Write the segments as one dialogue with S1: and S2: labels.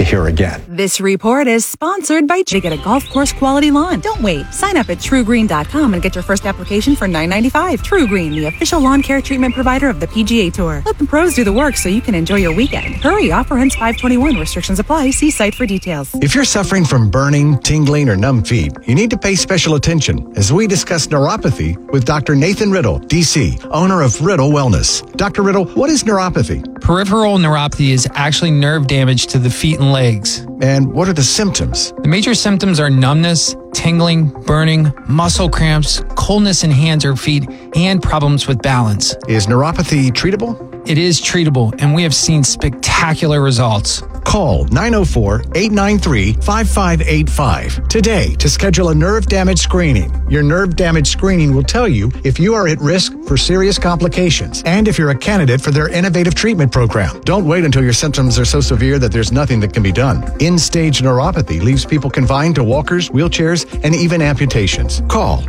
S1: hear again.
S2: This report is sponsored by to get a golf course quality lawn. Don't wait. Sign up at TrueGreen.com and get your first application for $9.95. TrueGreen, the official lawn care treatment provider of the PGA Tour. Let the pros do the work so you can enjoy your weekend. Hurry, offer ends 5/21. Restrictions apply. See site for details.
S1: If you're suffering from burning, tingling, or numb feet, you need to pay special attention as we discuss neuropathy with Dr. Nathan Riddle, DC, owner of Riddle Wellness. Dr. Riddle, what is neuropathy?
S3: Peripheral neuropathy is actually nerve damage to the feet and legs.
S1: And what are the symptoms?
S3: The major symptoms are numbness, tingling, burning, muscle cramps, coldness in hands or feet, and problems with balance.
S1: Is neuropathy treatable?
S3: It is treatable, and we have seen spectacular results.
S1: Call 904-893-5585 today to schedule a nerve damage screening. Your nerve damage screening will tell you if you are at risk for serious complications and if you're a candidate for their innovative treatment program. Don't wait until your symptoms are so severe that there's nothing that can be done. End-stage neuropathy leaves people confined to walkers, wheelchairs, and even amputations. Call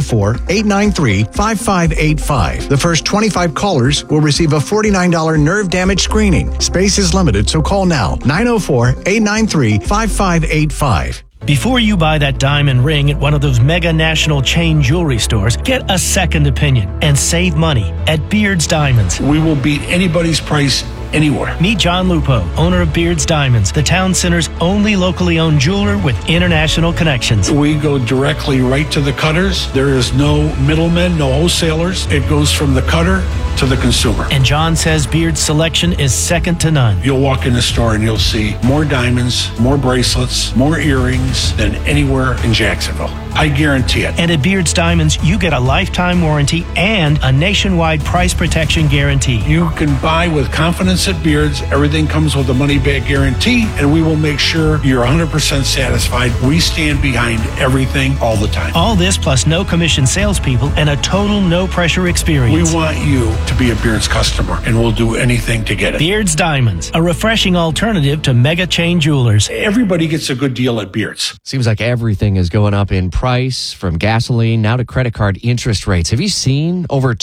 S1: 904-893-5585. The first 25 callers will receive a $49 nerve damage screening. Space is limited, so call now. 904-893-5585.
S4: Before you buy that diamond ring at one of those mega national chain jewelry stores, get a second opinion and save money at Beard's Diamonds.
S5: We will beat anybody's price anywhere.
S4: Meet John Lupo, owner of Beard's Diamonds, the town center's only locally owned jeweler with international connections.
S5: We go directly right to the cutters. There is no middlemen, no wholesalers. It goes from the cutter to the consumer.
S4: And John says Beard's selection is second to none.
S5: You'll walk in the store and you'll see more diamonds, more bracelets, more earrings than anywhere in Jacksonville. I guarantee it.
S4: And at Beard's Diamonds, you get a lifetime warranty and a nationwide price protection guarantee.
S5: You can buy with confidence at Beard's. Everything comes with a money-back guarantee, and we will make sure you're 100% satisfied. We stand behind everything all the time.
S4: All this plus no commission salespeople and a total no-pressure experience.
S5: We want you to be a Beard's customer, and we'll do anything to get it.
S4: Beard's Diamonds, a refreshing alternative to mega chain jewelers.
S5: Everybody gets a good deal at Beard's.
S6: Seems like everything is going up in price, from gasoline now to credit card interest rates. Have you seen over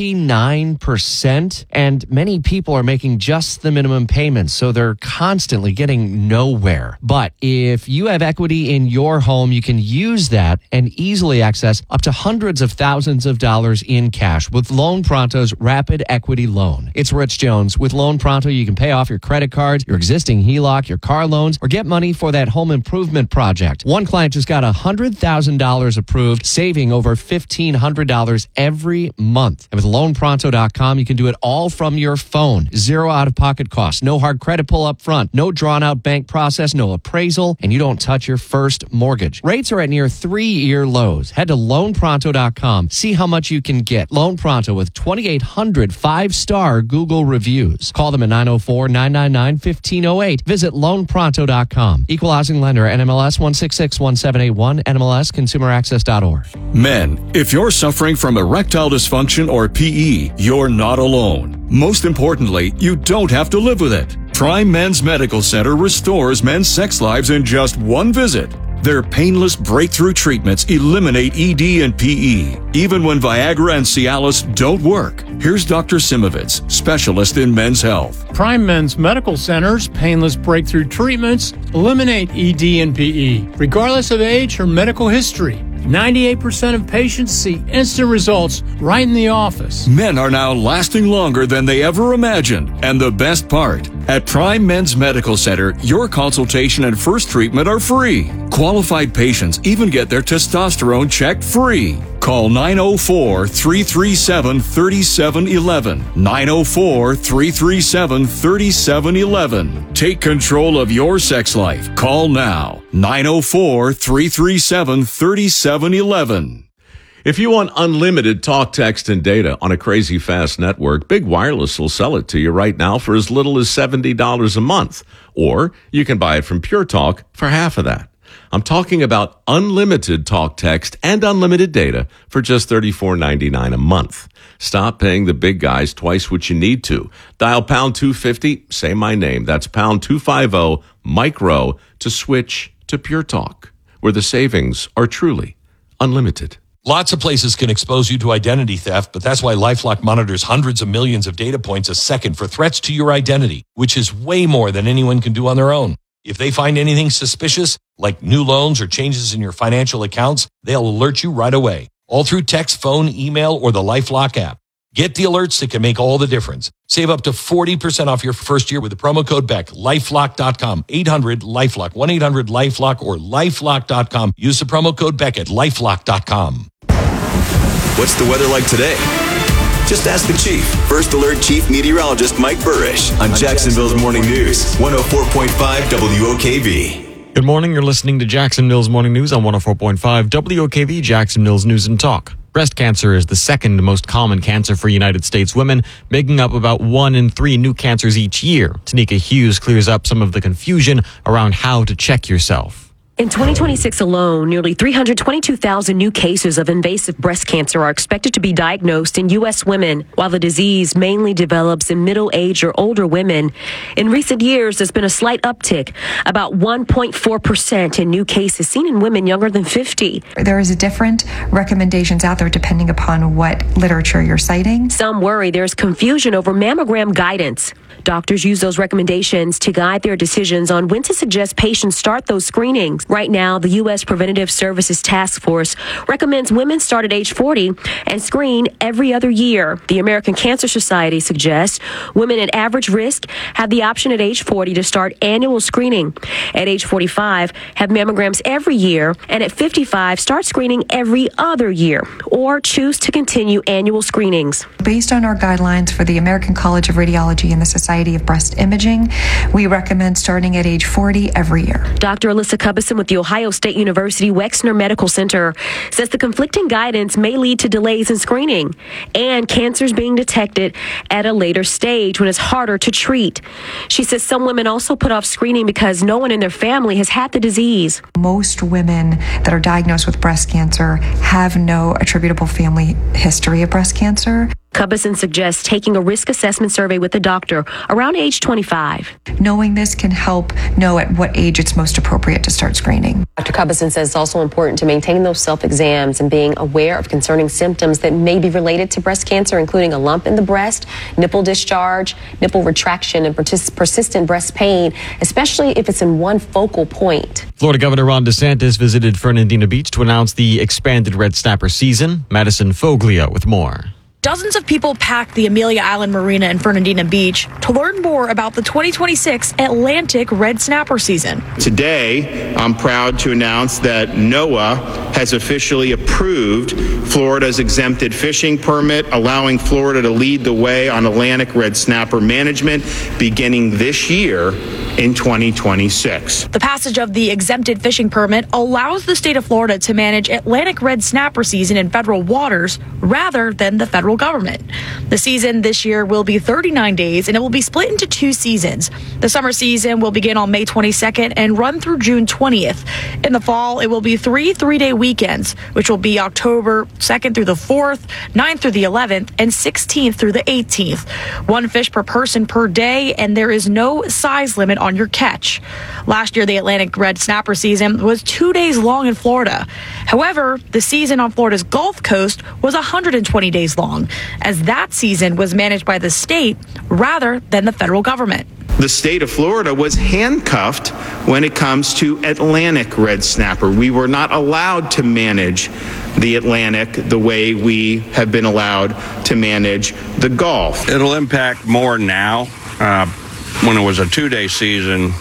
S6: 29%? And many people are making just the minimum payments, so they're constantly getting nowhere. But if you have equity in your home, you can use that and easily access up to hundreds of thousands of dollars in cash with Loan Pronto's Rapid Equity Loan. It's Rich Jones. With Loan Pronto, you can pay off your credit cards, your existing HELOC, your car loans, or get money for that home improvement project. One client just got $100,000 approved, saving over $1,500 every month. And with LoanPronto.com, you can do it all from your phone. Zero out-of-pocket costs, no hard credit pull up front, no drawn-out bank process, no appraisal, and you don't touch your first mortgage. Rates are at near 3-year lows. Head to LoanPronto.com. See how much you can get. Loan Pronto with 2,800 5-star Google reviews. Call them at 904-999-1508. Visit LoanPronto.com. Equal housing lender, NMLS 1661781, NMLSConsumerAccess.org.
S7: Men, if you're suffering from erectile dysfunction or PE, you're not alone. Most importantly, you don't have to live with it. Prime Men's Medical Center restores men's sex lives in just one visit. Their painless breakthrough treatments eliminate ED and PE, even when Viagra and Cialis don't work. Here's Dr. Simovitz, specialist in men's health.
S8: Prime Men's Medical Center's painless breakthrough treatments eliminate ED and PE, regardless of age or medical history. 98% of patients see instant results right in the office.
S7: Men are now lasting longer than they ever imagined. And the best part, at Prime Men's Medical Center, your consultation and first treatment are free. Qualified patients even get their testosterone checked free. Call 904-337-3711. 904-337-3711. Take control of your sex life. Call now. 904-337-3711.
S9: If you want unlimited talk, text, and data on a crazy fast network, Big Wireless will sell it to you right now for as little as $70 a month. Or you can buy it from Pure Talk for half of that. I'm talking about unlimited talk, text, and unlimited data for just $34.99 a month. Stop paying the big guys twice what you need to. Dial pound 250, say my name. That's pound 250 micro to switch to Pure Talk, where the savings are truly unlimited.
S10: Lots of places can expose you to identity theft, but that's why LifeLock monitors hundreds of millions of data points a second for threats to your identity, which is way more than anyone can do on their own. If they find anything suspicious, like new loans or changes in your financial accounts, they'll alert you right away. All through text, phone, email, or the LifeLock app. Get the alerts that can make all the difference. Save up to 40% off your first year with the promo code BECK. LifeLock.com. 800-LifeLock. 1-800-LifeLock or LifeLock.com. Use the promo code BECK at LifeLock.com.
S11: What's the weather like today? Just ask the Chief. First Alert Chief Meteorologist Mike Burrish on Jacksonville's Morning News, 104.5 WOKV.
S12: Good morning. You're listening to Jacksonville's Morning News on 104.5 WOKV, Jacksonville's News and Talk. Breast cancer is the second most common cancer for United States women, making up about 1 in 3 new cancers each year. Tanika Hughes clears up some of the confusion around how to check yourself.
S13: In 2026 alone, nearly 322,000 new cases of invasive breast cancer are expected to be diagnosed in U.S. women, while the disease mainly develops in middle-aged or older women. In recent years, there's been a slight uptick, about 1.4% in new cases seen in women younger than 50.
S14: There is different recommendations out there depending upon what literature you're citing.
S13: Some worry there's confusion over mammogram guidance. Doctors use those recommendations to guide their decisions on when to suggest patients start those screenings. Right now, the U.S. Preventative Services Task Force recommends women start at age 40 and screen every other year. The American Cancer Society suggests women at average risk have the option at age 40 to start annual screening. At age 45, have mammograms every year, and at 55, start screening every other year, or choose to continue annual screenings.
S14: Based on our guidelines for the American College of Radiology and the Society of Breast Imaging, we recommend starting at age 40 every year.
S13: Dr. Alyssa Cubison with the Ohio State University Wexner Medical Center says the conflicting guidance may lead to delays in screening and cancers being detected at a later stage when it's harder to treat. She says some women also put off screening because no one in their family has had the disease.
S14: Most women that are diagnosed with breast cancer have no attributable family history of breast cancer.
S13: Cubison suggests taking a risk assessment survey with a doctor around age 25.
S14: Knowing this can help know at what age it's most appropriate to start screening.
S13: Dr. Cubison says it's also important to maintain those self-exams and being aware of concerning symptoms that may be related to breast cancer, including a lump in the breast, nipple discharge, nipple retraction, and persistent breast pain, especially if it's in one focal point.
S12: Florida Governor Ron DeSantis visited Fernandina Beach to announce the expanded red snapper season. Madison Foglia with more.
S15: Dozens of people packed the Amelia Island Marina in Fernandina Beach to learn more about the 2026 Atlantic Red Snapper season.
S16: Today, I'm proud to announce that NOAA has officially approved Florida's exempted fishing permit, allowing Florida to lead the way on Atlantic Red Snapper management beginning this year in 2026.
S15: The passage of the exempted fishing permit allows the state of Florida to manage Atlantic Red Snapper season in federal waters rather than the federal government. The season this year will be 39 days and it will be split into 2 seasons. The summer season will begin on May 22nd and run through June 20th. In the fall, it will be 3 3-day weekends, which will be October 2nd through the 4th, 9th through the 11th, and 16th through the 18th. 1 fish per person per day, and there is no size limit on your catch. Last year, the Atlantic Red Snapper season was 2 days long in Florida. However, the season on Florida's Gulf Coast was 120 days long, as that season was managed by the state rather than the federal government.
S16: The state of Florida was handcuffed when it comes to Atlantic Red Snapper. We were not allowed to manage the Atlantic the way we have been allowed to manage the Gulf.
S17: It'll impact more now. When it was a 2-day season,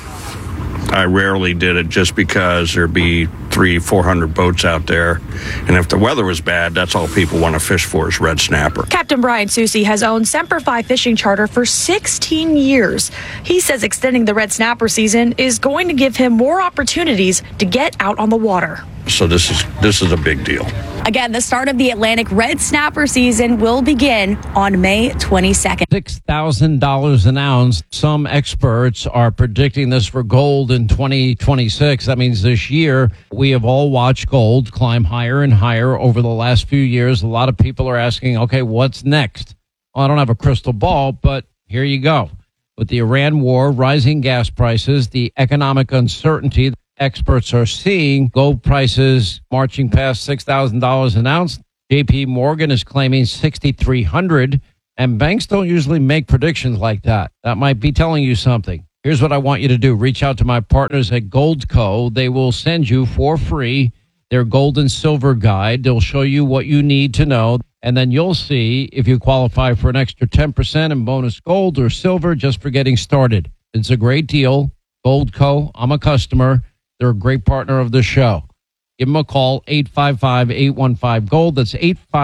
S17: I rarely did it just because there'd be 300-400 boats out there. And if the weather was bad, that's all people want to fish for is red snapper.
S15: Captain Brian Susi has owned Semper Fi fishing charter for 16 years. He says extending the red snapper season is going to give him more opportunities to get out on the water.
S17: So this is a big deal.
S15: Again, the start of the Atlantic Red Snapper season will begin on May 22nd.
S18: $6,000 an ounce. Some experts are predicting this for gold in 2026. That means this year we have all watched gold climb higher and higher over the last few years. A lot of people are asking, okay, what's next? Well, I don't have a crystal ball, but here you go. With the Iran war, rising gas prices, the economic uncertainty, experts are seeing gold prices marching past $6,000 an ounce. JP Morgan is claiming $6,300, and banks don't usually make predictions like that. That might be telling you something. Here's what I want you to do. Reach out to my partners at Goldco. They will send you for free their gold and silver guide. They'll show you what you need to know, and then you'll see if you qualify for an extra 10% in bonus gold or silver just for getting started. It's a great deal. Goldco, I'm a customer. They're a great partner of the show. Give them a call, 855-815-GOLD. That's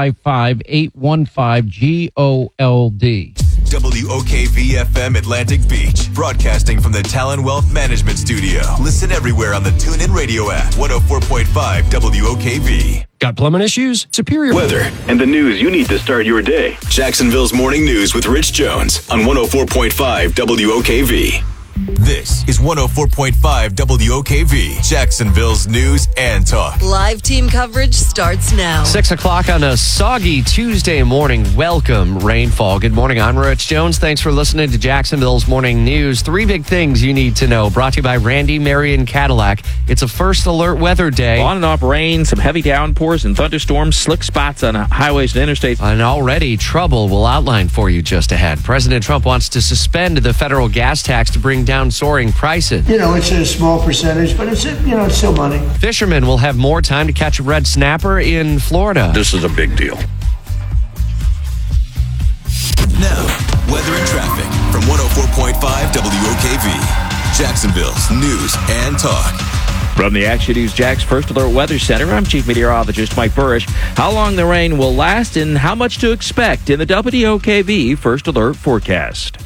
S18: 855-815-GOLD.
S11: WOKV-FM Atlantic Beach, broadcasting from the Talon Wealth Management Studio. Listen everywhere on the TuneIn Radio app, 104.5 WOKV.
S19: Got plumbing issues? Superior
S11: Weather and the news you need to start your day. Jacksonville's Morning News with Rich Jones on 104.5 WOKV. This is 104.5 WOKV, Jacksonville's news and talk.
S20: Live team coverage starts now.
S6: 6 o'clock on a soggy Tuesday morning. Welcome, rainfall. Good morning. I'm Rich Jones. Thanks for listening to Jacksonville's Morning News. 3 big things you need to know. Brought to you by Randy Marion Cadillac. It's a first alert weather day.
S21: On and off rain, some heavy downpours and thunderstorms, slick spots on highways and interstates.
S6: And already trouble we'll outline for you just ahead. President Trump wants to suspend the federal gas tax to bring down soaring prices.
S22: It's a small percentage, but it's still money.
S6: Fishermen will have more time to catch a red snapper in Florida.
S17: This is a big deal.
S11: Now, weather and traffic from 104.5 WOKV, Jacksonville's news and talk.
S21: From the Action News Jax First Alert Weather Center, I'm Chief Meteorologist Mike Burrish. How long the rain will last and how much to expect in the WOKV First Alert forecast.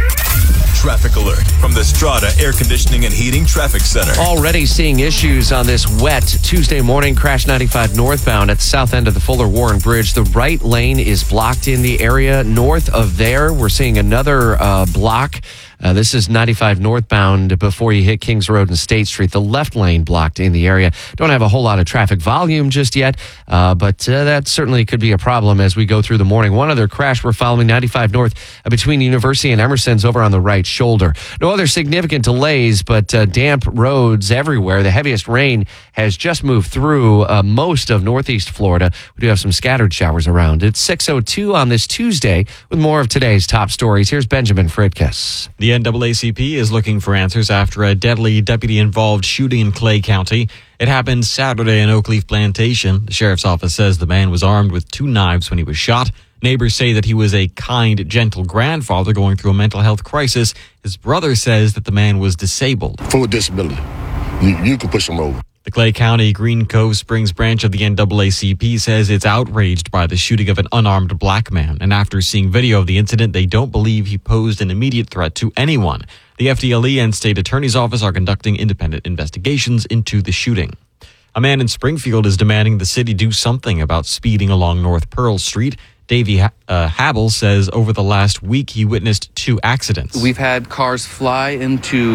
S11: Traffic alert from the Strata Air Conditioning and Heating Traffic Center.
S6: Already seeing issues on this wet Tuesday morning. Crash 95 northbound at the south end of the Fuller Warren Bridge. The right lane is blocked in the area. North of there, we're seeing another block. This is 95 northbound before you hit Kings Road and State Street. The left lane blocked in the area. Don't have a whole lot of traffic volume just yet, but that certainly could be a problem as we go through the morning. One other crash we're following, 95 north between University and Emerson's over on the right shoulder. No other significant delays, but damp roads everywhere. The heaviest rain has just moved through most of northeast Florida. We do have some scattered showers around. It's 6:02 on this Tuesday with more of today's top stories. Here's Benjamin Fritkiss.
S12: The NAACP is looking for answers after a deadly deputy-involved shooting in Clay County. It happened Saturday in Oakleaf Plantation. The sheriff's office says the man was armed with 2 knives when he was shot. Neighbors say that he was a kind, gentle grandfather going through a mental health crisis. His brother says that the man was disabled.
S23: Full disability. You can push him over.
S12: The Clay County Green Cove Springs branch of the NAACP says it's outraged by the shooting of an unarmed black man. And after seeing video of the incident, they don't believe he posed an immediate threat to anyone. The FDLE and state attorney's office are conducting independent investigations into the shooting. A man in Springfield is demanding the city do something about speeding along North Pearl Street. Davey Habel says over the last week he witnessed 2 accidents.
S24: We've had cars fly into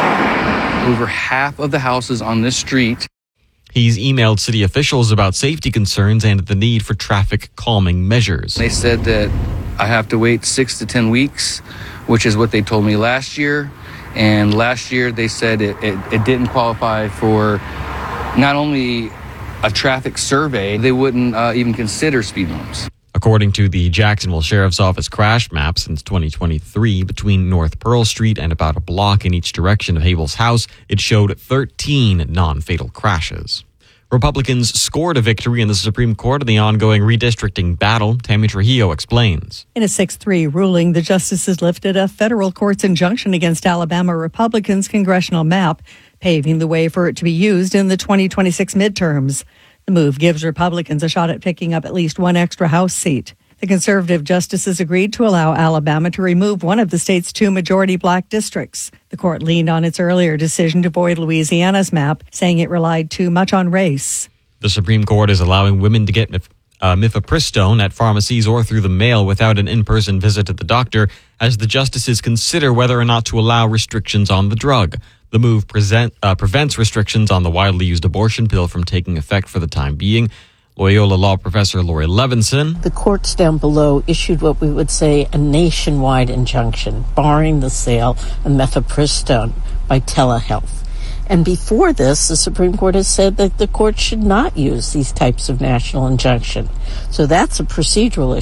S24: over half of the houses on this street.
S12: He's emailed city officials about safety concerns and the need for traffic calming measures.
S24: They said that I have to wait 6 to 10 weeks, which is what they told me last year. And last year they said it didn't qualify for not only a traffic survey, they wouldn't even consider speed bumps.
S12: According to the Jacksonville Sheriff's Office crash map since 2023, between North Pearl Street and about a block in each direction of Habel's house, it showed 13 non-fatal crashes. Republicans scored a victory in the Supreme Court in the ongoing redistricting battle. Tammy Trujillo explains.
S25: In a 6-3 ruling, the justices lifted a federal court's injunction against Alabama Republicans' congressional map, paving the way for it to be used in the 2026 midterms. The move gives Republicans a shot at picking up at least 1 extra House seat. The conservative justices agreed to allow Alabama to remove one of the state's 2 majority black districts. The court leaned on its earlier decision to void Louisiana's map, saying it relied too much on race.
S12: The Supreme Court is allowing women to get mifepristone at pharmacies or through the mail without an in-person visit to the doctor, as the justices consider whether or not to allow restrictions on the drug. The move prevents restrictions on the widely used abortion pill from taking effect for the time being. Loyola Law Professor Lori Levinson.
S26: The courts down below issued what we would say a nationwide injunction barring the sale of mifepristone by telehealth. And before this, the Supreme Court has said that the court should not use these types of national injunction. So that's a procedural issue.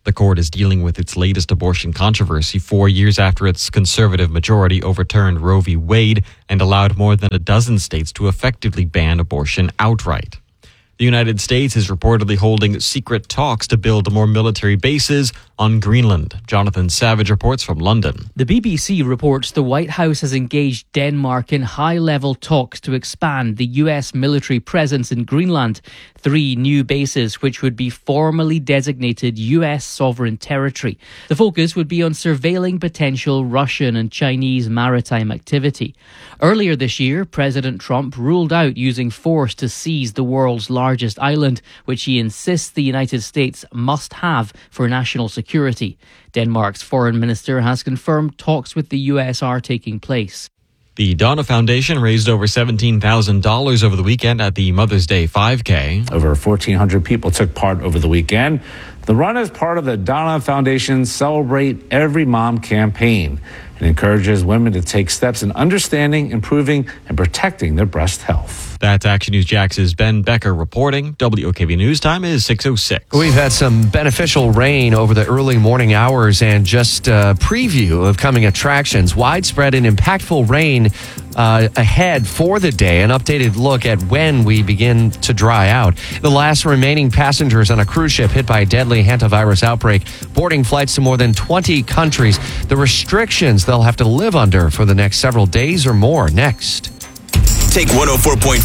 S12: The court is dealing with its latest abortion controversy 4 years after its conservative majority overturned Roe v. Wade and allowed more than a dozen states to effectively ban abortion outright. The United States is reportedly holding secret talks to build more military bases on Greenland. Jonathan Savage reports from London.
S1: The BBC reports the White House has engaged Denmark in high-level talks to expand the U.S. military presence in Greenland. 3 new bases, which would be formally designated U.S. sovereign territory. The focus would be on surveilling potential Russian and Chinese maritime activity. Earlier this year, President Trump ruled out using force to seize the world's largest island, which he insists the United States must have for national security. Denmark's foreign minister has confirmed talks with the U.S. are taking place.
S12: The Donna Foundation raised over $17,000 over the weekend at the Mother's Day 5K.
S2: Over 1,400 people took part over the weekend. The run is part of the Donna Foundation's Celebrate Every Mom campaign. It encourages women to take steps in understanding, improving, and protecting their breast health.
S12: That's Action News Jax's Ben Becker reporting. WOKV News time is 6:06.
S6: We've had some beneficial rain over the early morning hours and just a preview of coming attractions. Widespread and impactful rain ahead for the day. An updated look at when we begin to dry out. The last remaining passengers on a cruise ship hit by a deadly hantavirus outbreak, boarding flights to more than 20 countries. The restrictions they'll have to live under for the next several days or more. Next.
S11: Take 104.5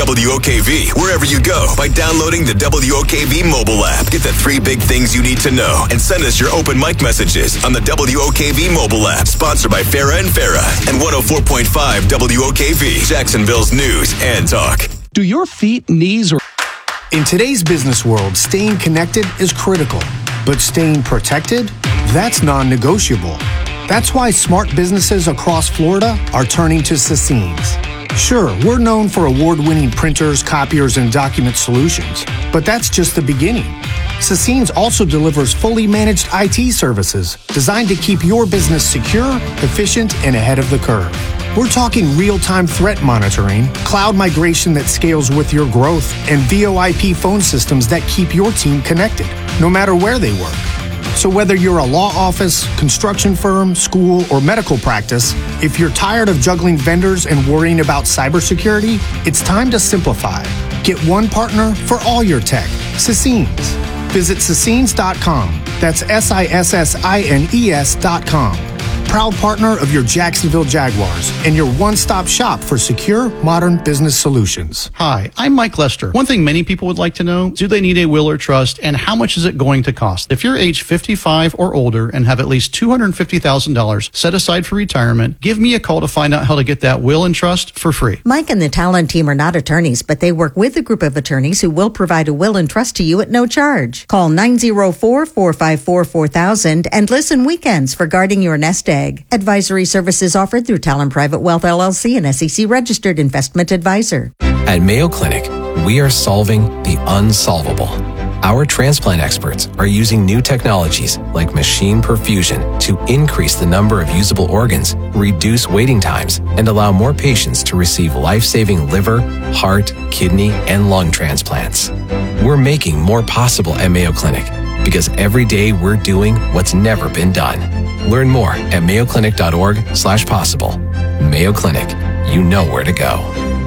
S11: WOKV wherever you go by downloading the WOKV mobile app. Get the 3 big things you need to know and send us your open mic messages on the WOKV mobile app. Sponsored by Farah and Farah and 104.5 WOKV, Jacksonville's news and talk.
S3: Do your feet, knees, or... In today's business world, staying connected is critical, but staying protected, that's non-negotiable. That's why smart businesses across Florida are turning to Sassines. Sure, we're known for award-winning printers, copiers, and document solutions, but that's just the beginning. Sassines also delivers fully managed IT services designed to keep your business secure, efficient, and ahead of the curve. We're talking real-time threat monitoring, cloud migration that scales with your growth, and VoIP phone systems that keep your team connected, no matter where they work. So whether you're a law office, construction firm, school, or medical practice, if you're tired of juggling vendors and worrying about cybersecurity, it's time to simplify. Get one partner for all your tech. Sassines. Visit Sassines.com. That's SISSINES.com. Proud partner of your Jacksonville Jaguars and your one-stop shop for secure, modern business solutions.
S4: Hi, I'm Mike Lester. One thing many people would like to know, do they need a will or trust, and how much is it going to cost? If you're age 55 or older and have at least $250,000 set aside for retirement, give me a call to find out how to get that will and trust for free.
S5: Mike and the Talon team are not attorneys, but they work with a group of attorneys who will provide a will and trust to you at no charge. Call 904-454-4000 and listen weekends for guarding your nest egg. Advisory services offered through Talon Private Wealth LLC, an SEC registered investment advisor.
S8: At Mayo Clinic, we are solving the unsolvable. Our transplant experts are using new technologies like machine perfusion to increase the number of usable organs, reduce waiting times, and allow more patients to receive life-saving liver, heart, kidney, and lung transplants. We're making more possible at Mayo Clinic because every day we're doing what's never been done. Learn more at mayoclinic.org/possible. Mayo Clinic, you know where to go.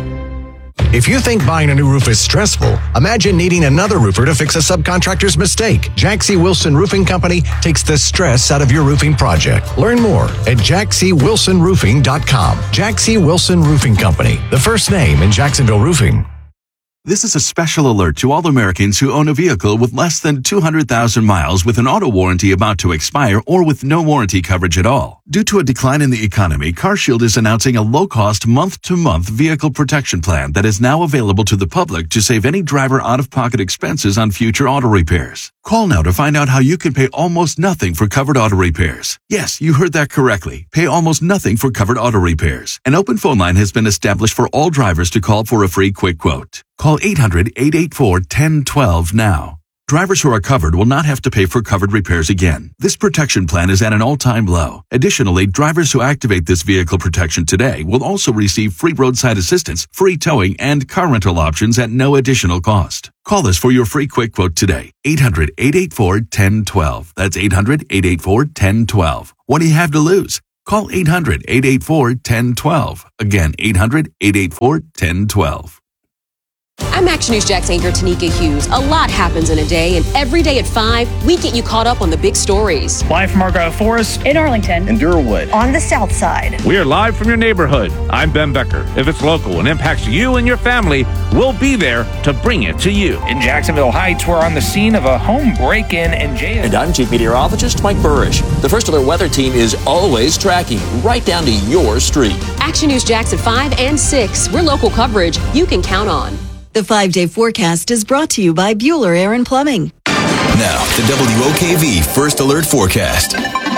S27: If you think buying a new roof is stressful, imagine needing another roofer to fix a subcontractor's mistake. Jack C. Wilson Roofing Company takes the stress out of your roofing project. Learn more at jackcwilsonroofing.com. Jack C. Wilson Roofing Company, the first name in Jacksonville roofing.
S28: This is a special alert to all Americans who own a vehicle with less than 200,000 miles with an auto warranty about to expire or with no warranty coverage at all. Due to a decline in the economy, CarShield is announcing a low-cost month-to-month vehicle protection plan that is now available to the public to save any driver out-of-pocket expenses on future auto repairs. Call now to find out how you can pay almost nothing for covered auto repairs. Yes, you heard that correctly. Pay almost nothing for covered auto repairs. An open phone line has been established for all drivers to call for a free quick quote. Call 800-884-1012 now. Drivers who are covered will not have to pay for covered repairs again. This protection plan is at an all-time low. Additionally, drivers who activate this vehicle protection today will also receive free roadside assistance, free towing, and car rental options at no additional cost. Call us for your free quick quote today. 800-884-1012. That's 800-884-1012. What do you have to lose? Call 800-884-1012. Again, 800-884-1012.
S7: I'm Action News Jax anchor Tanika Hughes. A lot happens in a day, and every day at 5, we get you caught up on the big stories.
S9: Live from Argyle Forest,
S10: in Arlington,
S9: in Durwood,
S10: on the South Side.
S2: We are live from your neighborhood. I'm Ben Becker. If it's local and impacts you and your family, we'll be there to bring it to you.
S9: In Jacksonville Heights, we're on the scene of a home break-in and jail.
S21: And I'm Chief Meteorologist Mike Burrish. The First Alert Weather Team is always tracking right down to your street.
S7: Action News Jax at 5 and 6. We're local coverage you can count on.
S20: The 5-day forecast is brought to you by Bueller Air and Plumbing.
S11: Now, the WOKV First Alert Forecast.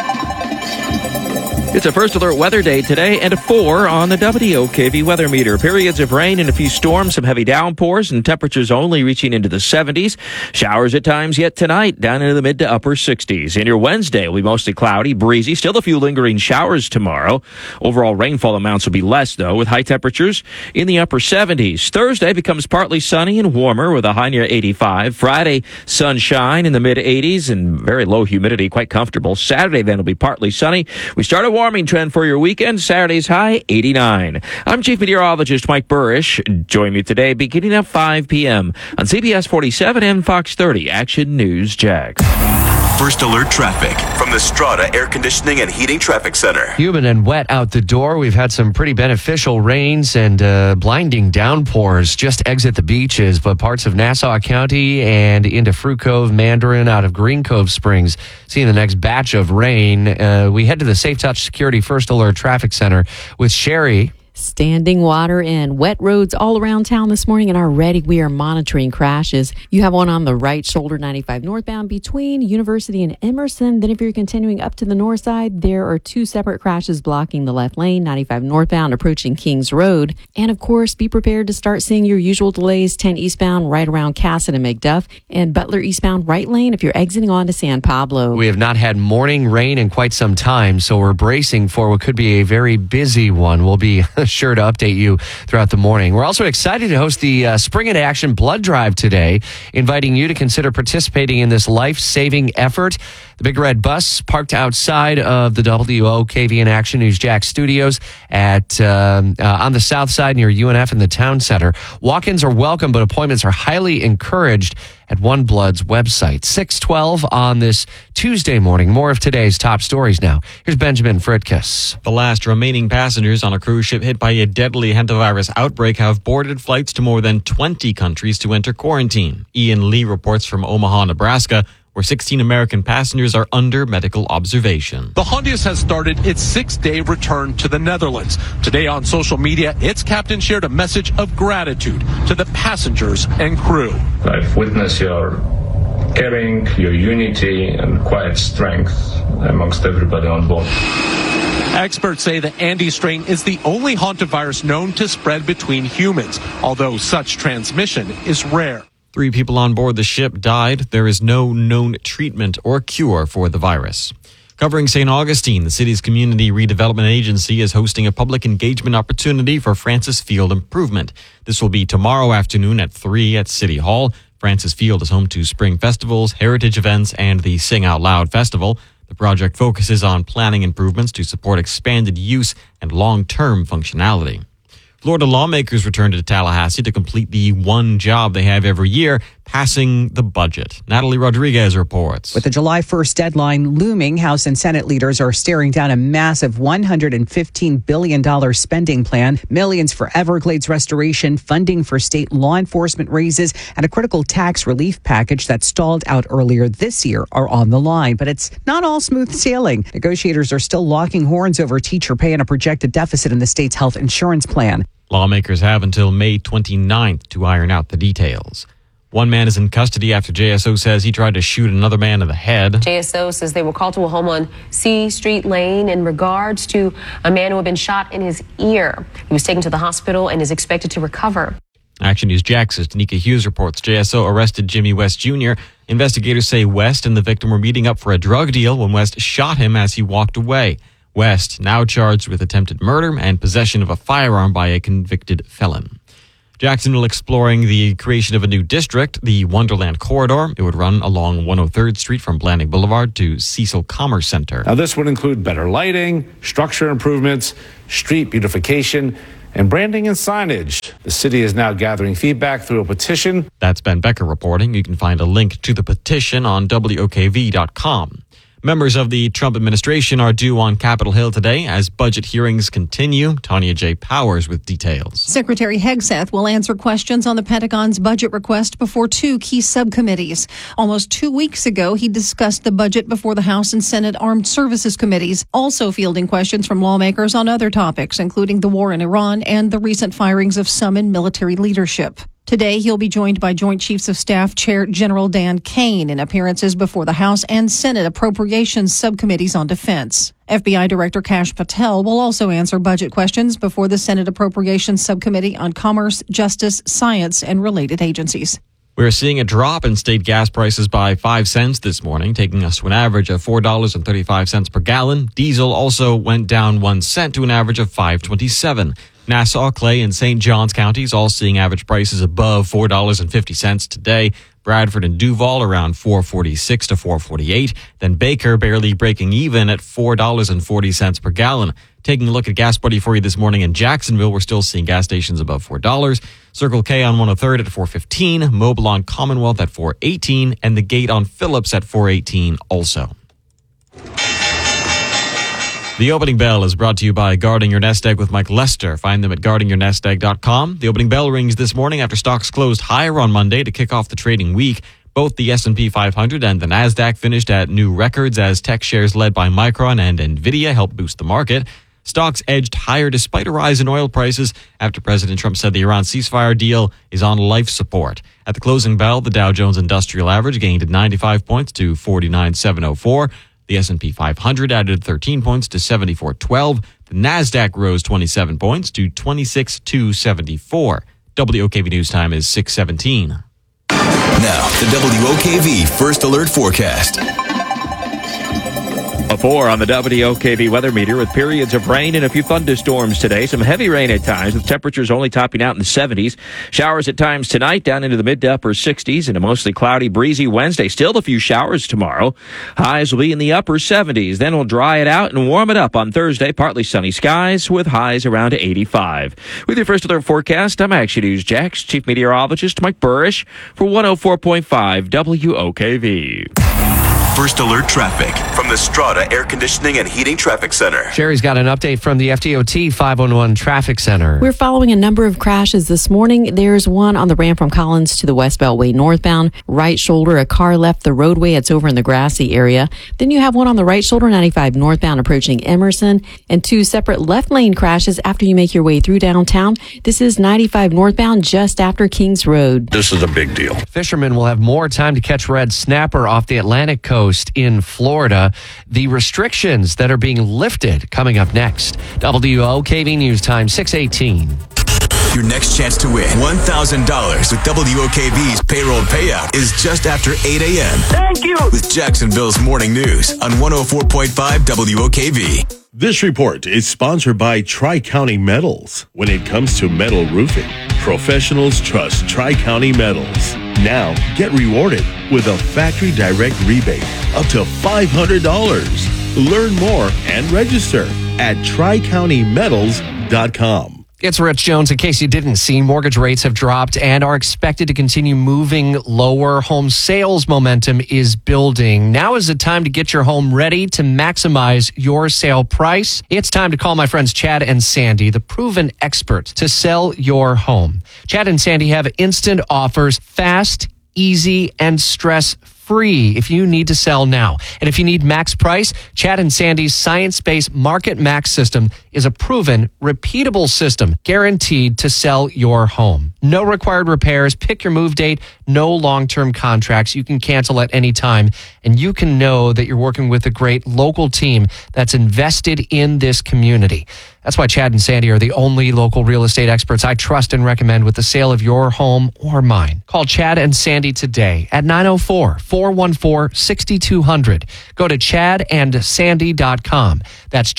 S21: It's a First Alert weather day today and a 4 on the WOKV weather meter. Periods of rain and a few storms, some heavy downpours, and temperatures only reaching into the 70s. Showers at times yet tonight, down into the mid to upper 60s. And your Wednesday will be mostly cloudy, breezy, still a few lingering showers tomorrow. Overall rainfall amounts will be less, though, with high temperatures in the upper 70s. Thursday becomes partly sunny and warmer with a high near 85. Friday, sunshine in the mid 80s and very low humidity, quite comfortable. Saturday then will be partly sunny. We start a warming trend for your weekend. Saturday's high, 89. I'm Chief Meteorologist Mike Burrish. Join me today beginning at 5 p.m. on CBS 47 and Fox 30 Action News Jax.
S11: First Alert traffic from the Strata Air Conditioning and Heating Traffic Center.
S6: Humid and wet out the door. We've had some pretty beneficial rains and blinding downpours. Just exit the beaches, but parts of Nassau County and into Fruit Cove, Mandarin, out of Green Cove Springs, seeing the next batch of rain. We head to the Safe Touch Security First Alert Traffic Center with Sherry.
S13: Standing water and wet roads all around town this morning, and already we are monitoring crashes. You have one on the right shoulder, 95 northbound between University and Emerson. Then if you're continuing up to the north side, there are 2 separate crashes blocking the left lane, 95 northbound approaching Kings Road. And of course, be prepared to start seeing your usual delays, 10 eastbound right around Cassett and McDuff, and Butler eastbound right lane if you're exiting onto San Pablo.
S6: We have not had morning rain in quite some time, so we're bracing for what could be a very busy one. We'll be sure to update you throughout the morning. We're also excited to host the Spring Into Action Blood Drive today, inviting you to consider participating in this life-saving effort. The Big Red Bus parked outside of the WOKV and Action News Jax studios at on the south side near UNF in the town center. Walk-ins are welcome, but appointments are highly encouraged at One Blood's website. 6:12 on this Tuesday morning. More of today's top stories now. Here's Benjamin Fritkus.
S12: The last remaining passengers on a cruise ship hit by a deadly hantavirus outbreak have boarded flights to more than 20 countries to enter quarantine. Ian Lee reports from Omaha, Nebraska, where 16 American passengers are under medical observation.
S14: The Hondius has started its 6-day return to the Netherlands. Today on social media, its captain shared a message of gratitude to the passengers and crew.
S15: I've witnessed your caring, your unity, and quiet strength amongst everybody on board.
S14: Experts say the Andes strain is the only hantavirus known to spread between humans, although such transmission is rare.
S12: 3 people on board the ship died. There is no known treatment or cure for the virus. Covering St. Augustine, the city's community redevelopment agency is hosting a public engagement opportunity for Francis Field improvement. This will be tomorrow afternoon at 3 at City Hall. Francis Field is home to spring festivals, heritage events, and the Sing Out Loud Festival. The project focuses on planning improvements to support expanded use and long-term functionality. Florida lawmakers returned to Tallahassee to complete the one job they have every year, passing the budget. Natalie Rodriguez reports.
S16: With the July 1st deadline looming, House and Senate leaders are staring down a massive $115 billion spending plan, millions for Everglades restoration, funding for state law enforcement raises, and a critical tax relief package that stalled out earlier this year are on the line. But it's not all smooth sailing. Negotiators are still locking horns over teacher pay and a projected deficit in the state's health insurance plan.
S12: Lawmakers have until May 29th to iron out the details. One man is in custody after JSO says he tried to shoot another man in the head.
S18: JSO says they were called to a home on C Street Lane in regards to a man who had been shot in his ear. He was taken to the hospital and is expected to recover.
S12: Action News Jax's Tanika Hughes reports JSO arrested Jimmy West Jr. Investigators say West and the victim were meeting up for a drug deal when West shot him as he walked away. West now charged with attempted murder and possession of a firearm by a convicted felon. Jacksonville exploring the creation of a new district, the Wonderland Corridor. It would run along 103rd Street from Blanding Boulevard to Cecil Commerce Center.
S2: Now, this would include better lighting, structure improvements, street beautification, and branding and signage. The city is now gathering feedback through a petition.
S12: That's Ben Becker reporting. You can find a link to the petition on WOKV.com. Members of the Trump administration are due on Capitol Hill today as budget hearings continue. Tanya J. Powers with details.
S10: Secretary Hegseth will answer questions on the Pentagon's budget request before two key subcommittees. Almost 2 weeks ago, he discussed the budget before the House and Senate Armed Services Committees, also fielding questions from lawmakers on other topics, including the war in Iran and the recent firings of some in military leadership. Today, he'll be joined by Joint Chiefs of Staff Chair General Dan Kane in appearances before the House and Senate Appropriations Subcommittees on Defense. FBI Director Kash Patel will also answer budget questions before the Senate Appropriations Subcommittee on Commerce, Justice, Science, and related agencies.
S12: We're seeing a drop in state gas prices by 5 cents this morning, taking us to an average of $4.35 per gallon. Diesel also went down 1 cent to an average of $5.27. Nassau, Clay, and St. Johns counties all seeing average prices above $4.50 today. Bradford and Duval around $4.46 to $4.48. Then Baker barely breaking even at $4.40 per gallon. Taking a look at Gas Buddy for you this morning in Jacksonville, we're still seeing gas stations above $4. Circle K on 103rd at $4.15, Mobile on Commonwealth at $4.18, and the Gate on Phillips at $4.18 also. The Opening Bell is brought to you by Guarding Your Nest Egg with Mike Lester. Find them at guardingyournestegg.com. The Opening Bell rings this morning after stocks closed higher on Monday to kick off the trading week. Both the S&P 500 and the NASDAQ finished at new records as tech shares led by Micron and NVIDIA helped boost the market. Stocks edged higher despite a rise in oil prices after President Trump said the Iran ceasefire deal is on life support. At the closing bell, the Dow Jones Industrial Average gained 95 points to 49,704. The S&P 500 added 13 points to 74.12. The NASDAQ rose 27 points to 26,274. WOKV News Time is 6:17.
S11: Now, the WOKV First Alert Forecast.
S21: A 4 on the WOKV weather meter with periods of rain and a few thunderstorms today. Some heavy rain at times with temperatures only topping out in the 70s. Showers at times tonight down into the mid to upper 60s and a mostly cloudy, breezy Wednesday. Still a few showers tomorrow. Highs will be in the upper 70s. Then we'll dry it out and warm it up on Thursday. Partly sunny skies with highs around 85. With your First Alert Forecast, I'm Action News Jax Chief Meteorologist Mike Burrish for 104.5 WOKV.
S11: First Alert Traffic from the Strata Air Conditioning and Heating Traffic Center.
S6: Sherry's got an update from the FDOT 511 Traffic Center.
S13: We're following a number of crashes this morning. There's one on the ramp from Collins to the West Beltway northbound. Right shoulder, a car left the roadway. It's over in the grassy area. Then you have one on the right shoulder, 95 northbound approaching Emerson, and two separate left lane crashes after you make your way through downtown. This is 95 northbound just after Kings Road.
S27: This is a big deal.
S6: Fishermen will have more time to catch red snapper off the Atlantic coast in Florida. The restrictions that are being lifted coming up next. WOKV News Time, 6:18.
S11: Your next chance to win $1,000 with WOKV's payroll payout is just after 8 a.m.
S17: Thank you.
S11: With Jacksonville's Morning News on 104.5 WOKV.
S19: This report is sponsored by Tri-County Metals. When it comes to metal roofing, professionals trust Tri-County Metals. Now, get rewarded with a factory direct rebate up to $500. Learn more and register at TriCountyMetals.com.
S6: It's Rich Jones. In case you didn't see, mortgage rates have dropped and are expected to continue moving lower. Home sales momentum is building. Now is the time to get your home ready to maximize your sale price. It's time to call my friends Chad and Sandy, the proven experts to sell your home. Chad and Sandy have instant offers, fast, easy, and stress-free if you need to sell now. And if you need max price, Chad and Sandy's science-based Market Max system is a proven, repeatable system guaranteed to sell your home. No required repairs. Pick your move date. No long-term contracts. You can cancel at any time. And you can know that you're working with a great local team that's invested in this community. That's why Chad and Sandy are the only local real estate experts I trust and recommend with the sale of your home or mine. Call Chad and Sandy today at 904-414-6200. Go to chadandsandy.com. That's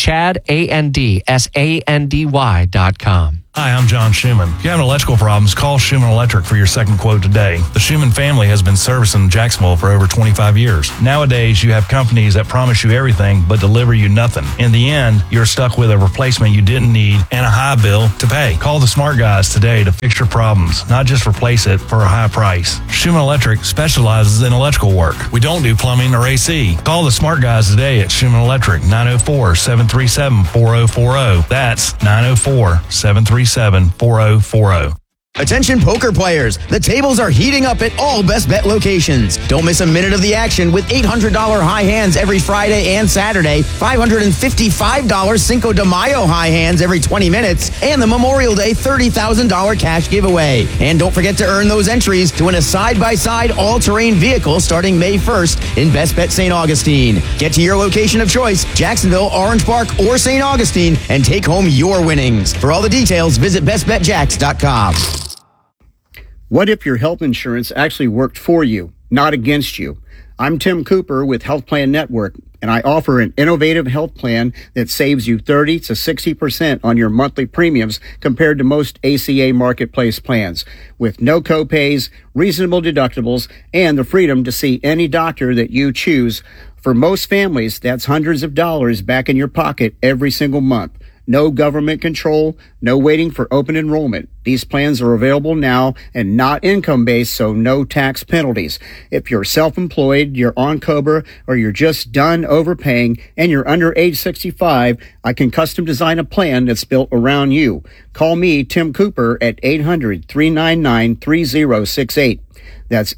S6: ChadAndSandy.com.
S1: Hi, I'm John Schumann. If you have electrical problems, call Schumann Electric for your second quote today. The Schumann family has been servicing Jacksonville for over 25 years. Nowadays, you have companies that promise you everything but deliver you nothing. In the end, you're stuck with a replacement you didn't need and a high bill to pay. Call the smart guys today to fix your problems, not just replace it for a high price. Schumann Electric specializes in electrical work. We don't do plumbing or AC. Call the smart guys today at Schumann Electric, 904-737-4040. That's 904-737-4040.
S3: Attention poker players, the tables are heating up at all Best Bet locations. Don't miss a minute of the action with $800 high hands every Friday and Saturday, $555 Cinco de Mayo high hands every 20 minutes, and the Memorial Day $30,000 cash giveaway. And don't forget to earn those entries to win a side-by-side all-terrain vehicle starting May 1st in Best Bet St. Augustine. Get to your location of choice, Jacksonville, Orange Park, or St. Augustine, and take home your winnings. For all the details, visit bestbetjacks.com.
S17: What if your health insurance actually worked for you, not against you? I'm Tim Cooper with Health Plan Network, and I offer an innovative health plan that saves you 30 to 60% on your monthly premiums compared to most ACA marketplace plans, with no copays, reasonable deductibles, and the freedom to see any doctor that you choose. For most families, that's hundreds of dollars back in your pocket every single month. No government control, no waiting for open enrollment. These plans are available now and not income-based, so no tax penalties. If you're self-employed, you're on COBRA, or you're just done overpaying and you're under age 65, I can custom design a plan that's built around you. Call me, Tim Cooper, at 800-399-3068. That's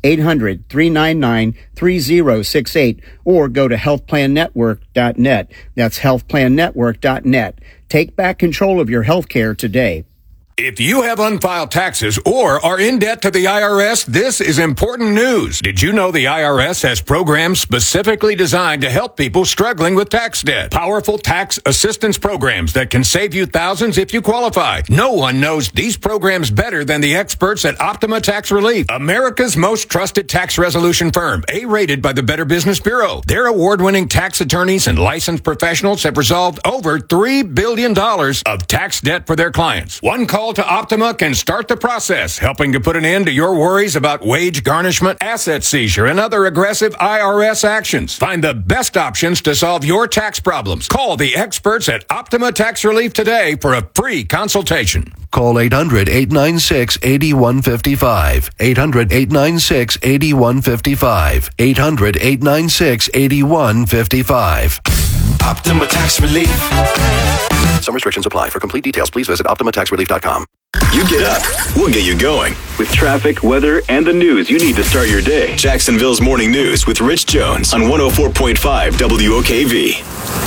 S17: 800-399-3068, or go to healthplannetwork.net. That's healthplannetwork.net. Take back control of your health care today.
S22: If you have unfiled taxes or are in debt to the IRS, this is important news. Did you know the IRS has programs specifically designed to help people struggling with tax debt? Powerful tax assistance programs that can save you thousands if you qualify. No one knows these programs better than the experts at Optima Tax Relief, America's most trusted tax resolution firm, A-rated by the Better Business Bureau. Their award-winning tax attorneys and licensed professionals have resolved over $3 billion of tax debt for their clients. One call to Optima can start the process, helping to put an end to your worries about wage garnishment, asset seizure, and other aggressive IRS actions. Find the best options to solve your tax problems. Call the experts at Optima Tax Relief today for a free consultation.
S23: Call 800-896-8155. 800-896-8155. 800-896-8155.
S11: Optima Tax Relief. Some restrictions apply. For complete details, please visit OptimaTaxRelief.com. You get up, we'll get you going. With traffic, weather, and the news you need to start your day. Jacksonville's Morning News with Rich Jones on 104.5 WOKV.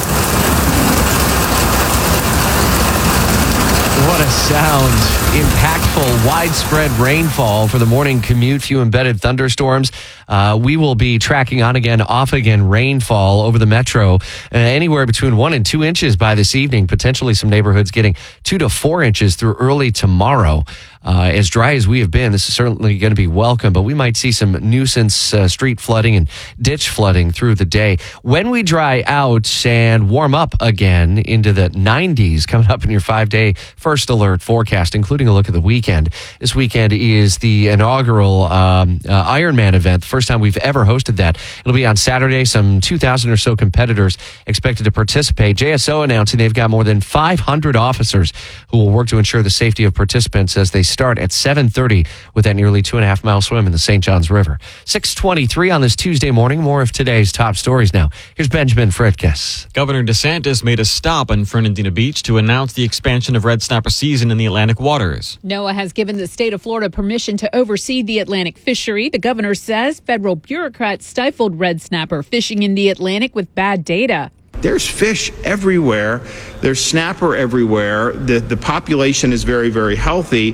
S6: What a sound. Impactful, widespread rainfall for the morning commute, few embedded thunderstorms. We will be tracking on again, off again rainfall over the metro, anywhere between 1 and 2 inches by this evening. Potentially some neighborhoods getting 2 to 4 inches through early tomorrow. As dry as we have been, this is certainly going to be welcome, but we might see some nuisance street flooding and ditch flooding through the day. When we dry out and warm up again into the 90s, coming up in your 5-day first alert forecast, including a look at the weekend. This weekend is the inaugural Ironman event, the first time we've ever hosted that. It'll be on Saturday. Some 2,000 or so competitors expected to participate. JSO announcing they've got more than 500 officers who will work to ensure the safety of participants as they start at 7:30 with that nearly 2.5-mile swim in the St. Johns River. 6:23 on this Tuesday morning. More of today's top stories now. Here's Benjamin Fritkiss.
S12: Governor DeSantis made a stop on Fernandina Beach to announce the expansion of red snapper season in the Atlantic waters.
S24: NOAA has given the state of Florida permission to oversee the Atlantic fishery. The governor says federal bureaucrats stifled red snapper fishing in the Atlantic with bad data.
S25: There's fish everywhere. There's snapper everywhere. The population is very, very healthy.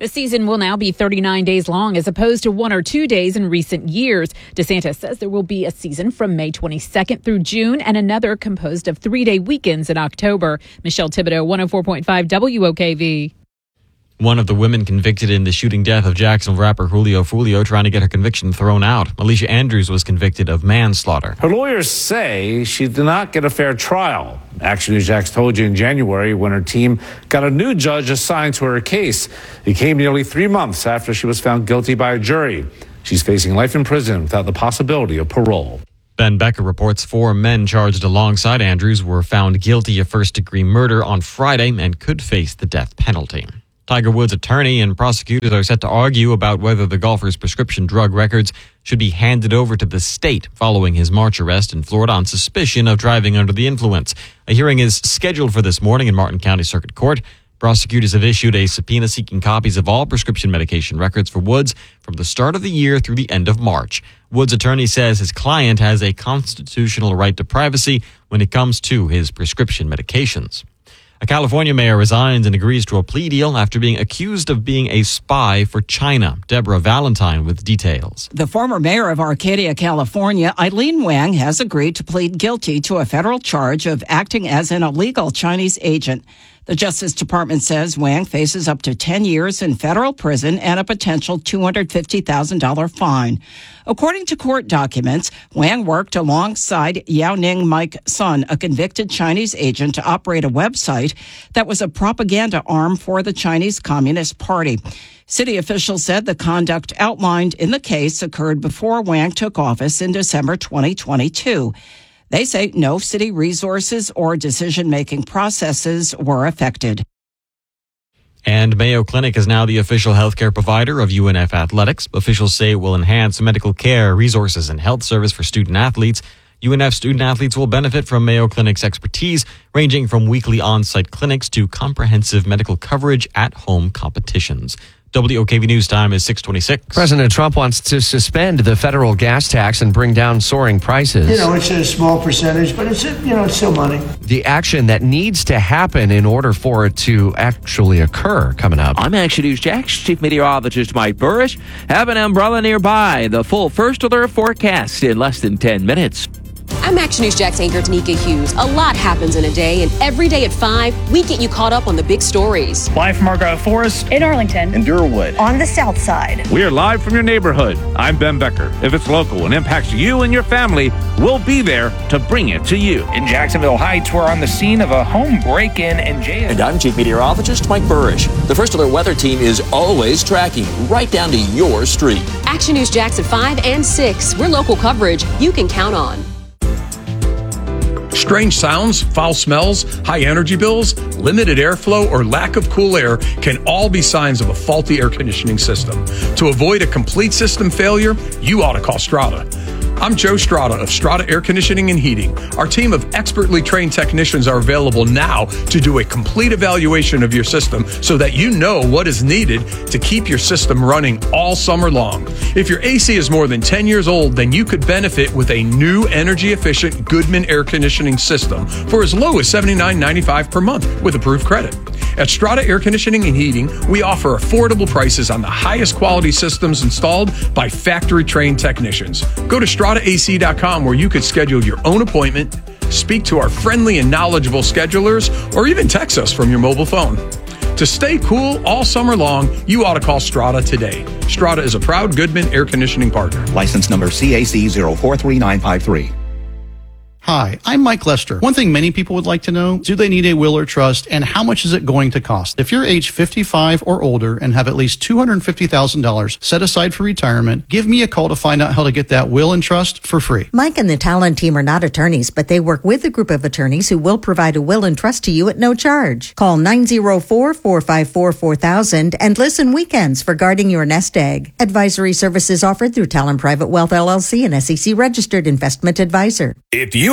S24: The season will now be 39 days long as opposed to 1 or 2 days in recent years. DeSantis says there will be a season from May 22nd through June and another composed of 3-day weekends in October. Michelle Thibodeau, 104.5 WOKV.
S12: One of the women convicted in the shooting death of Jacksonville rapper Julio Fulio trying to get her conviction thrown out. Alicia Andrews was convicted of manslaughter.
S2: Her lawyers say she did not get a fair trial. Action News Jax told you in January when her team got a new judge assigned to her case. It came nearly 3 months after she was found guilty by a jury. She's facing life in prison without the possibility of parole.
S12: Ben Becker reports 4 men charged alongside Andrews were found guilty of first-degree murder on Friday and could face the death penalty. Tiger Woods' attorney and prosecutors are set to argue about whether the golfer's prescription drug records should be handed over to the state following his March arrest in Florida on suspicion of driving under the influence. A hearing is scheduled for this morning in Martin County Circuit Court. Prosecutors have issued a subpoena seeking copies of all prescription medication records for Woods from the start of the year through the end of March. Woods' attorney says his client has a constitutional right to privacy when it comes to his prescription medications. A California mayor resigns and agrees to a plea deal after being accused of being a spy for China. Deborah Valentine with details.
S4: The former mayor of Arcadia, California, Eileen Wang, has agreed to plead guilty to a federal charge of acting as an illegal Chinese agent. The Justice Department says Wang faces up to 10 years in federal prison and a potential $250,000 fine. According to court documents, Wang worked alongside Yao Ning Mike Sun, a convicted Chinese agent, to operate a website that was a propaganda arm for the Chinese Communist Party. City officials said the conduct outlined in the case occurred before Wang took office in December 2022. They say no city resources or decision-making processes were affected.
S12: And Mayo Clinic is now the official healthcare provider of UNF Athletics. Officials say it will enhance medical care, resources, and health service for student athletes. UNF student athletes will benefit from Mayo Clinic's expertise, ranging from weekly on-site clinics to comprehensive medical coverage at home competitions. WOKV News Time is 6:26.
S6: President Trump wants to suspend the federal gas tax and bring down soaring prices.
S5: It's a small percentage, but it's still money.
S6: The action that needs to happen in order for it to actually occur coming up.
S21: I'm Action News Jax Chief Meteorologist Mike Burrish. Have an umbrella nearby. The full first alert forecast in less than 10 minutes.
S18: I'm Action News Jax anchor Tanika Hughes. A lot happens in a day, and every day at 5, we get you caught up on the big stories.
S7: Live from Argyle Forest,
S8: in Arlington,
S9: in Durwood,
S8: on the south side.
S2: We are live from your neighborhood. I'm Ben Becker. If it's local and impacts you and your family, we'll be there to bring it to you.
S8: In Jacksonville Heights, we're on the scene of a home break-in and jail.
S25: And I'm Chief Meteorologist Mike Burrish. The First Alert Weather Team is always tracking right down to your street.
S18: Action News Jax at 5 and 6. We're local coverage you can count on.
S26: Strange sounds, foul smells, high energy bills, limited airflow, or lack of cool air can all be signs of a faulty air conditioning system. To avoid a complete system failure, you ought to call Strata. I'm Joe Strata of Strata Air Conditioning and Heating. Our team of expertly trained technicians are available now to do a complete evaluation of your system so that you know what is needed to keep your system running all summer long. If your AC is more than 10 years old, then you could benefit with a new energy-efficient Goodman air conditioning system for as low as $79.95 per month with approved credit. At Strata Air Conditioning and Heating, we offer affordable prices on the highest quality systems installed by factory-trained technicians. Go to StrataAC.com where you could schedule your own appointment, speak to our friendly and knowledgeable schedulers, or even text us from your mobile phone. To stay cool all summer long, you ought to call Strata today. Strata is a proud Goodman air conditioning partner.
S28: License number CAC 043953.
S29: Hi, I'm Mike Lester. One thing many people would like to know, do they need a will or trust, and how much is it going to cost? If you're age 55 or older and have at least $250,000 set aside for retirement, give me a call to find out how to get that will and trust for free.
S30: Mike and the Talon team are not attorneys, but they work with a group of attorneys who will provide a will and trust to you at no charge. Call 904-454-4000 and listen weekends for guarding your nest egg. Advisory services offered through Talon Private Wealth LLC, an SEC registered investment advisor.
S22: If you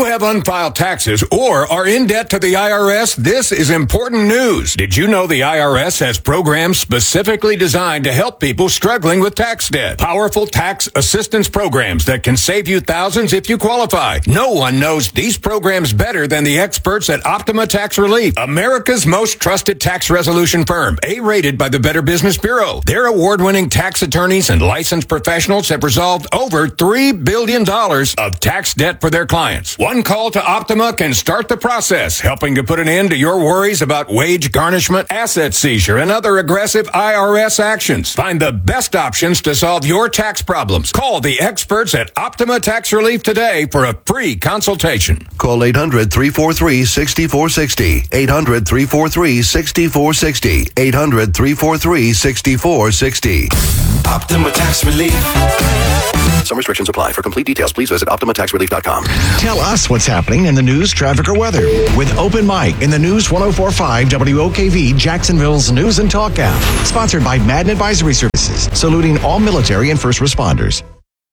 S22: you have unfiled taxes or are in debt to the IRS, this is important news. Did you know the IRS has programs specifically designed to help people struggling with tax debt? Powerful tax assistance programs that can save you thousands if you qualify. No one knows these programs better than the experts at Optima Tax Relief, America's most trusted tax resolution firm, A-rated by the Better Business Bureau. Their award-winning tax attorneys and licensed professionals have resolved over $3 billion of tax debt for their clients. One call to Optima can start the process, helping to put an end to your worries about wage garnishment, asset seizure, and other aggressive IRS actions. Find the best options to solve your tax problems. Call the experts at Optima Tax Relief today for a free consultation.
S23: Call 800-343-6460. 800-343-6460. 800-343-6460.
S11: Optima Tax Relief. Some restrictions apply. For complete details, please visit OptimaTaxRelief.com.
S7: Tell us what's happening in the news, traffic, or weather with Open Mic in the News 104.5 WOKV Jacksonville's News and Talk app. Sponsored by Madden Advisory Services, saluting all military and first responders.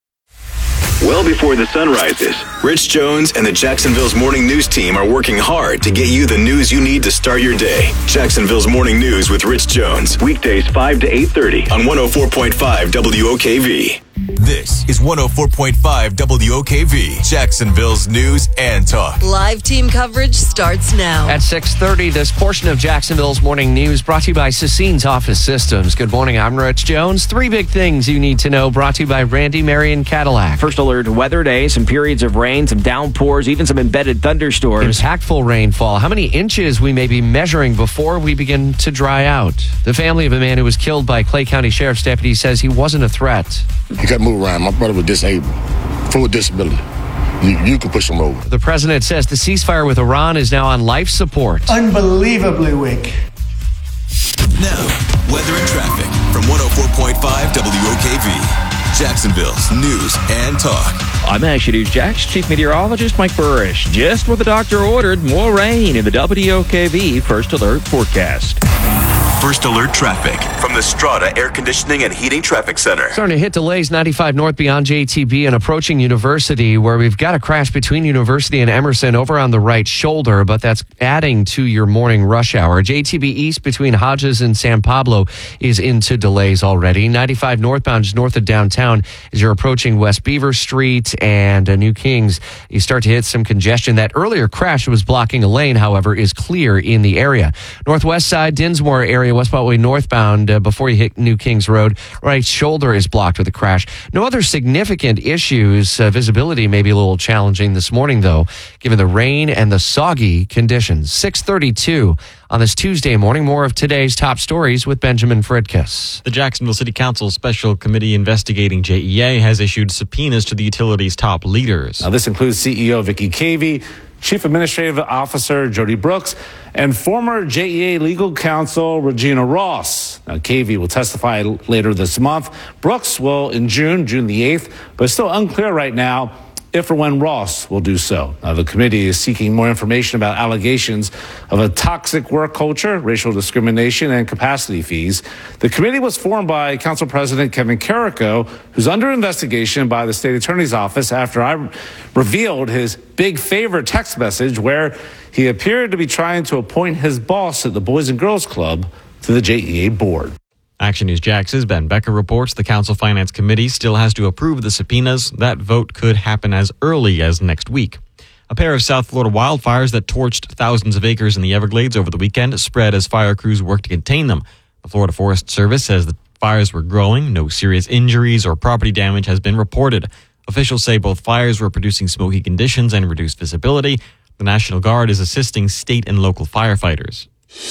S11: Well before the sun rises, Rich Jones and the Jacksonville's Morning News team are working hard to get you the news you need to start your day. Jacksonville's Morning News with Rich Jones. Weekdays 5 to 8:30 on 104.5 WOKV. This is 104.5 WOKV, Jacksonville's News and Talk.
S9: Live team coverage starts now.
S6: At 6:30, this portion of Jacksonville's Morning News brought to you by Sassine's Office Systems. Good morning, I'm Rich Jones. 3 big things you need to know brought to you by Randy Marion Cadillac.
S21: First alert weather day, some periods of rain, some downpours, even some embedded thunderstorms.
S6: Impactful rainfall. How many inches we may be measuring before we begin to dry out. The family of a man who was killed by Clay County Sheriff's deputy says he wasn't a threat.
S10: He got moved around. My brother was disabled, full disability. You can push him over.
S6: The president says the ceasefire with Iran is now on life support.
S5: Unbelievably weak.
S11: Now, weather and traffic from 104.5 WOKV, Jacksonville's News and Talk.
S21: I'm Action News Jax Chief Meteorologist Mike Burrish. Just what the doctor ordered, more rain in the WOKV First Alert forecast.
S11: First Alert traffic from the Strata Air Conditioning and Heating Traffic Center.
S6: Starting to hit delays 95 north beyond JTB and approaching University, where we've got a crash between University and Emerson over on the right shoulder, but that's adding to your morning rush hour. JTB East between Hodges and San Pablo is into delays already. 95 northbound is north of downtown as you're approaching West Beaver Street and New Kings. You start to hit some congestion. That earlier crash was blocking a lane, however, is clear in the area. Northwest side, Dinsmore area, West Beltway northbound before you hit New Kings Road. Right shoulder is blocked with a crash. No other significant issues. Visibility may be a little challenging this morning, though, given the rain and the soggy conditions. 6:32 on this Tuesday morning. More of today's top stories with Benjamin Fridkiss.
S12: The Jacksonville City Council Special Committee investigating JEA has issued subpoenas to the utility's top leaders.
S2: Now, this includes CEO Vicky Cavey, Chief Administrative Officer Jody Brooks, and former JEA legal counsel Regina Ross. Now, Cavey will testify later this month. Brooks will in June the 8th, but it's still unclear right now if or when Ross will do so. Now, the committee is seeking more information about allegations of a toxic work culture, racial discrimination, and capacity fees. The committee was formed by Council President Kevin Carrico, who's under investigation by the state attorney's office after I revealed his big favorite text message where he appeared to be trying to appoint his boss at the Boys and Girls Club to the JEA board.
S12: Action News Jax's Ben Becker reports the Council Finance Committee still has to approve the subpoenas. That vote could happen as early as next week. A pair of South Florida wildfires that torched thousands of acres in the Everglades over the weekend spread as fire crews worked to contain them. The Florida Forest Service says the fires were growing. No serious injuries or property damage has been reported. Officials say both fires were producing smoky conditions and reduced visibility. The National Guard is assisting state and local firefighters.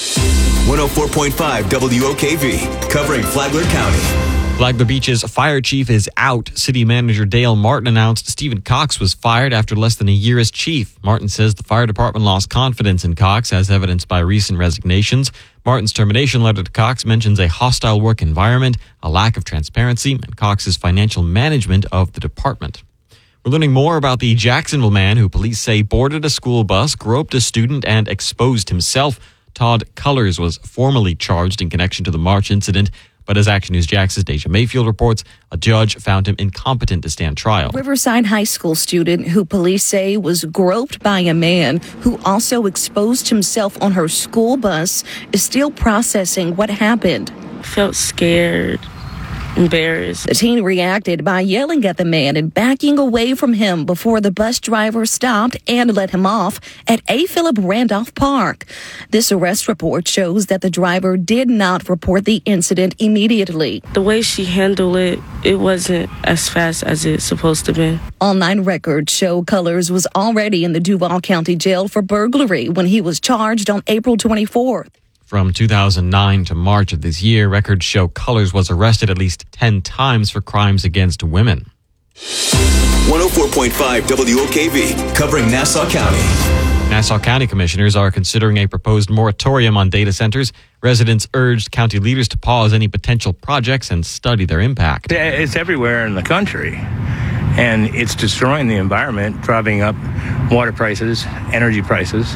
S11: 104.5 WOKV, covering Flagler County.
S12: Flagler Beach's fire chief is out. City manager Dale Martin announced Stephen Cox was fired after less than a year as chief. Martin says the fire department lost confidence in Cox, as evidenced by recent resignations. Martin's termination letter to Cox mentions a hostile work environment, a lack of transparency, and Cox's financial management of the department. We're learning more about the Jacksonville man who police say boarded a school bus, groped a student, and exposed himself. Todd Cullors was formally charged in connection to the March incident. But as Action News Jax's Deja Mayfield reports, a judge found him incompetent to stand trial.
S1: Riverside High School student who police say was groped by a man who also exposed himself on her school bus is still processing what happened.
S3: Felt scared, embarrassed.
S1: The teen reacted by yelling at the man and backing away from him before the bus driver stopped and let him off at A. Philip Randolph Park. This arrest report shows that the driver did not report the incident immediately.
S3: The way she handled it, it wasn't as fast as it's supposed to be.
S1: Online records show Colors was already in the Duval County Jail for burglary when he was charged on April 24th.
S12: From 2009 to March of this year, records show Colors was arrested at least 10 times for crimes against women.
S11: 104.5 WOKV, covering Nassau County.
S12: Nassau County commissioners are considering a proposed moratorium on data centers. Residents urged county leaders to pause any potential projects and study their impact.
S13: It's everywhere in the country, and it's destroying the environment, driving up water prices, energy prices,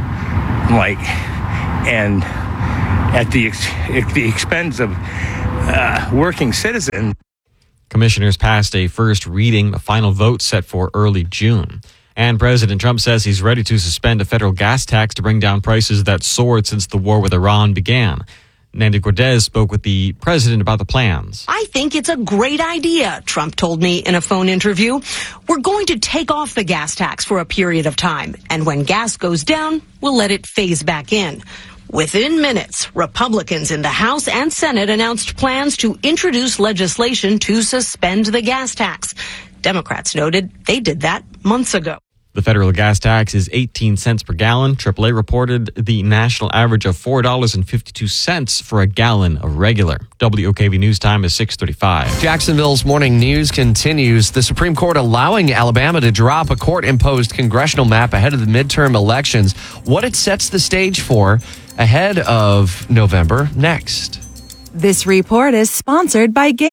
S13: and at the expense of working citizens.
S12: Commissioners passed a first reading, a final vote set for early June. And President Trump says he's ready to suspend a federal gas tax to bring down prices that soared since the war with Iran began. Nandy Cortez spoke with the president about the plans.
S14: I think it's a great idea, Trump told me in a phone interview. We're going to take off the gas tax for a period of time. And when gas goes down, we'll let it phase back in. Within minutes, Republicans in the House and Senate announced plans to introduce legislation to suspend the gas tax. Democrats noted they did that months ago.
S12: The federal gas tax is 18 cents per gallon. AAA reported the national average of $4.52 for a gallon of regular. WOKV News Time is 6:35.
S6: Jacksonville's morning news continues. The Supreme Court allowing Alabama to drop a court-imposed congressional map ahead of the midterm elections. What it sets the stage for ahead of November next.
S15: This report is sponsored by